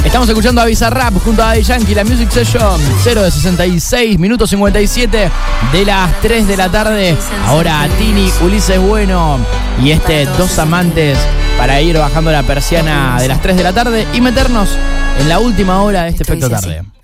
Estamos escuchando a Bizarrap junto a Daddy Yankee, la Music Session 0 de 66, minutos 57 de las 3 de la tarde. Ahora Tini, Ulises Bueno y Dos Amantes para ir bajando la persiana de las 3 de la tarde y meternos en la última hora de este Efecto Tarde.